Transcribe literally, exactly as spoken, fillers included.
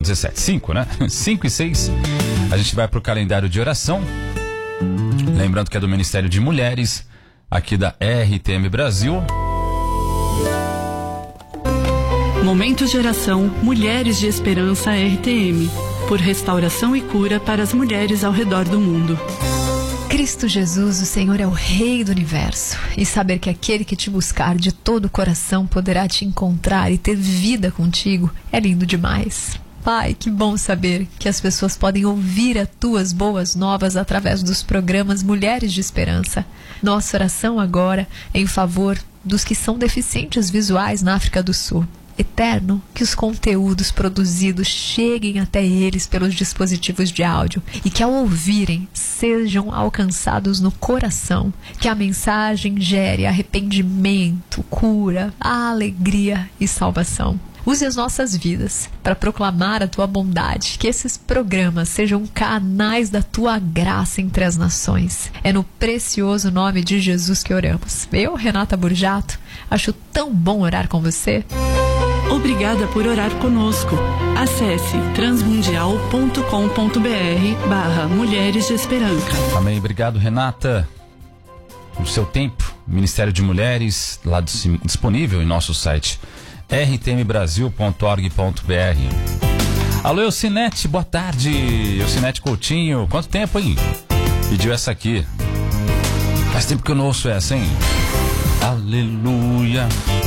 dezessete, cinco, né? cinco e seis. A gente vai pro calendário de oração. Lembrando que é do Ministério de Mulheres, aqui da R T M Brasil. Momento de oração Mulheres de Esperança R T M. Por restauração e cura para as mulheres ao redor do mundo. Cristo Jesus, o Senhor é o Rei do Universo. E saber que aquele que te buscar de todo o coração poderá te encontrar e ter vida contigo é lindo demais. Pai, que bom saber que as pessoas podem ouvir as tuas boas novas através dos programas Mulheres de Esperança. Nossa oração agora é em favor dos que são deficientes visuais na África do Sul. Eterno, que os conteúdos produzidos cheguem até eles pelos dispositivos de áudio e que ao ouvirem sejam alcançados no coração, que a mensagem gere arrependimento, cura, alegria e salvação. Use as nossas vidas para proclamar a tua bondade, que esses programas sejam canais da tua graça entre as nações. É no precioso nome de Jesus que oramos. Eu, Renata Burjato, acho tão bom orar com você. Obrigada por orar conosco. Acesse transmundial ponto com ponto br barra Mulheres de Esperança. Amém. Obrigado, Renata. O seu tempo, Ministério de Mulheres, lá disponível em nosso site r t m brasil ponto org ponto b r. Alô, Elcinete, boa tarde. Elcinete Coutinho, quanto tempo, hein? Pediu essa aqui. Faz tempo que eu não ouço essa, hein? Aleluia.